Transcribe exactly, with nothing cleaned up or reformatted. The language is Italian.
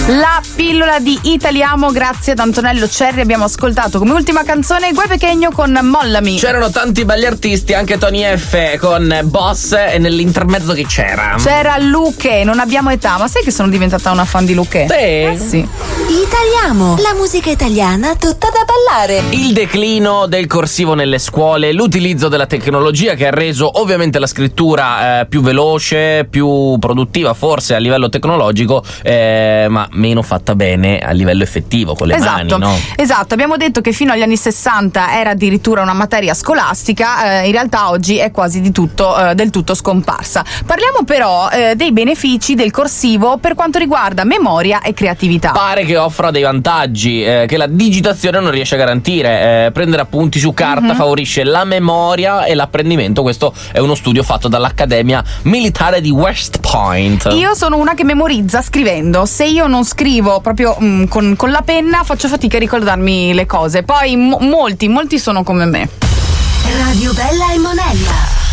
La pillola di Italiamo, grazie ad Antonello Cerri. Abbiamo ascoltato come ultima canzone Gue Pequeño con Mollami. C'erano tanti belli artisti, anche Tony F con Boss, e nell'intermezzo che c'era? C'era Luque, Non abbiamo età. Ma sai che sono diventata una fan di Luque? Sì. Eh sì. Italiamo, la musica italiana tutta da ballare. Il declino del corsivo nelle scuole, l'utilizzo della tecnologia che ha reso ovviamente la scrittura eh, più veloce, più produttiva forse a livello tecnologico, eh, ma meno fatta bene a livello effettivo con le esatto, mani, no? Esatto, abbiamo detto che fino agli anni sessanta era addirittura una materia scolastica, eh, in realtà oggi è quasi di tutto, eh, del tutto scomparsa. Parliamo però eh, dei benefici del corsivo per quanto riguarda memoria e creatività. Pare che offra dei vantaggi eh, che la digitazione non riesce a garantire. Eh, prendere appunti su carta mm-hmm. favorisce la memoria e l'apprendimento. Questo è uno studio fatto dall'Accademia Militare di West Point. Io sono una che memorizza scrivendo. Se io non scrivo proprio mh, con, con la penna, faccio fatica a ricordarmi le cose. Poi mo- molti, molti sono come me. Radio Bella e Monella.